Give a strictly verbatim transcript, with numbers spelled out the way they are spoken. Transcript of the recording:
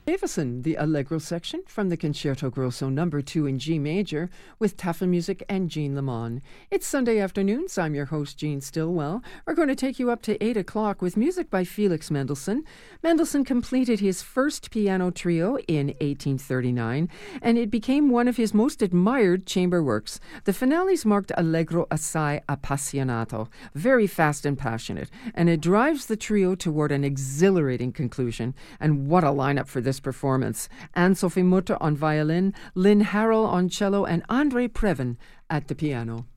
Davison, the Allegro section from the Concerto Grosso number two in G major with Tafelmusik and Jean Lemon. It's Sunday afternoons. I'm your host, Jean Stillwell. We're going to take you up to eight o'clock with music by Felix Mendelssohn. Mendelssohn completed his first piano trio in eighteen thirty-nine, and it became one of his most admired chamber works. The finales marked Allegro assai appassionato, very fast and passionate, and it drives the trio toward an exhilarating conclusion. And what a lineup for this performance. Anne-Sophie Mutter on violin, Lynn Harrell on cello, and Andre Previn at the piano.